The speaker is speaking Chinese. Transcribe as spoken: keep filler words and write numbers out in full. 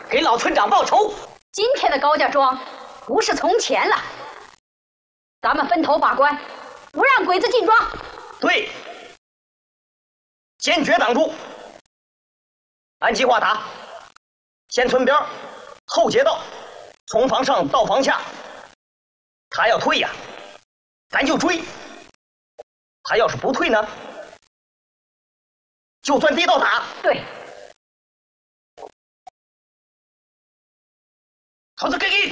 给老村长报仇。 今天的高家庄不是从前了，咱们分头把关，不让鬼子进庄。 对，坚决挡住。按计划打，先村边，后街道，从房上到房下。他要退呀，咱就追；他要是不退呢，就钻地道打。 对。 桃子给给。